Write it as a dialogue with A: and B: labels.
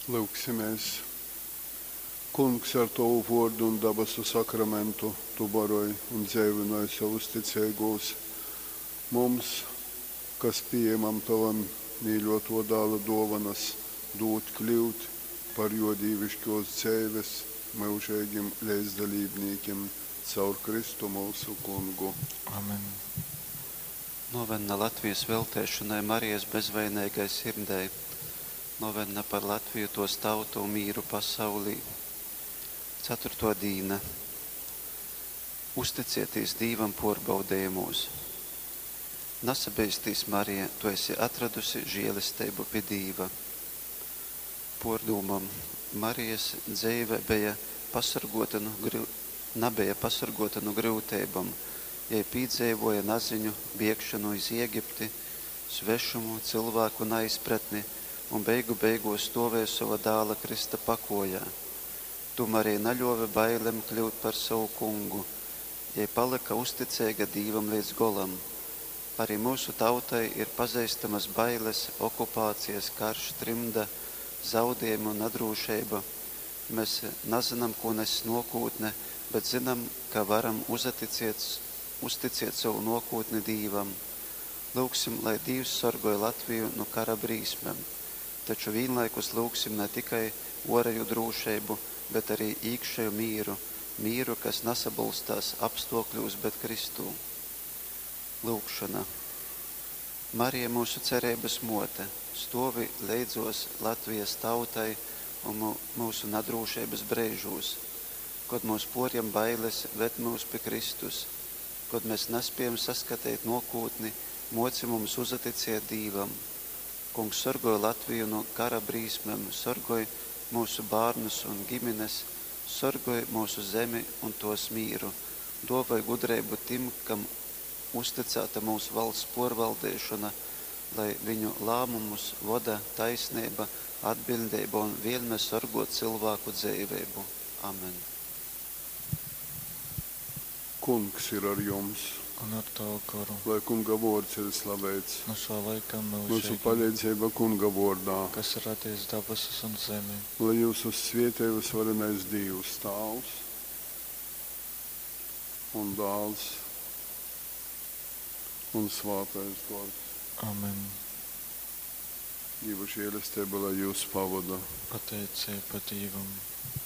A: Lūksimies. Kungs, ar Tavu vārdu un dabasu sakramentu Tu baroji un dzīvināji savus ticīgos. Mums, kas pieņemam Tavam mīļoto dēla dāvanas, dot kļūt par Jo dīvišķos dzīves mūžīgiem līdzdalībniekiem caur Kristu mūsu Kungu.
B: Amen.
C: Novenna Latvijas veltēšanai Marijas bezvainīgai sirdei. Novenna par Latviju tos tautu un mīru pasaulī. 4. dīna. Uzticieties Dīvam porbaudējumos. Nasabeistīs Marija, Tu esi atradusi žēlistību pie Dīva. Pordūmam Marijas dzīve nebija pasargota no grūtībām. Jai pīdzīvoja naziņu, biegšanu iz Ēģipti, svešumu, cilvēku neizpratni un beigās stāvēja sava dēla Krista pakojā. Tomēr arī neļāva bailēm kļūt par savu kungu. Jai palika uzticīga Dīvam līdz golam. Arī mūsu tautai ir pazīstamas bailes, okupācijas, karš, trimda, zaudējumi un nedrošība. Mēs nezinām, ko nes nākotne, bet zinām, ka varam uzticēt savu nākotni Dīvam. Lūksim, lai Dievs sargoja Latviju no kara brīsmēm, taču vienlaikus lūksim ne tikai ārēju drošību, bet arī iekšēju mīru, kas nesabalstās apstākļos, bet Kristū. Lūkšana. Marija, mūsu cerības mote, stāvi leidzos Latvijas tautai un mūsu nedrošības brīžos, kad mūs porjam bailes, ved mūs pie Kristus, kad mēs nespējam saskatīt nākotni, moci mums uzaticēt Dīvam. Kungs sargoja Latviju no kara brīsmēm, sargoja mūsu bērnus un ģimenes, sargoja mūsu zemi un tos mīru, dāvāja gudrību tim, kam uzticēta mūsu valsts porvaldēšana, lai viņu lēmumus vada taisnība, atbildība un vēlme sargot cilvēku dzīvību. Amen.
A: Kungs ir ar jums.
B: Un ar Tavu garu.
A: Lai Kunga vārds ir slavēts.
B: No šā laika
A: Mūsu
B: mūžīgi,
A: palīdzība Kunga vārdā.
B: kas radījis dabasus un zemi.
A: Lai jūsu svētījus varenais Dievs Tēvs un Dēls un Svētais Gars.
B: Amen.
A: Dieva žēlastība, lai jūs pavada.
B: Pateicība Dievam.